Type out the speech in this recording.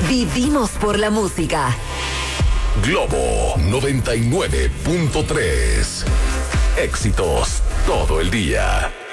Vivimos por la música. Globo 99.3. Éxitos todo el día.